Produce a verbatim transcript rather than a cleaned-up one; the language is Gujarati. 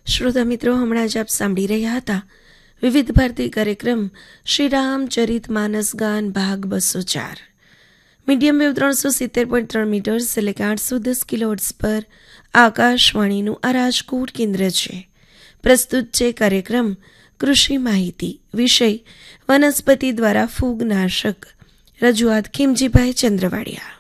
શ્રોતા મિત્રો, હમણાં જ આપ સાંભળી રહ્યા હતા વિવિધ ભારતી કાર્યક્રમ શ્રી રામચરિત માનસ ગાન ભાગ બસો ચાર. મીડિયમ વેવ ત્રણસો સિત્તેર પોઈન્ટ ત્રણ મીટર્સ એટલે કે આઠસો દસ કિલોહર્ટ્ઝ પર આકાશવાણીનું આ રાજકોટ કેન્દ્ર છે. પ્રસ્તુત છે કાર્યક્રમ કૃષિ માહિતી. વિષય વનસ્પતિ દ્વારા ફૂગનાશક. રજૂઆત ખીમજીભાઈ ચંદ્રવાડિયા.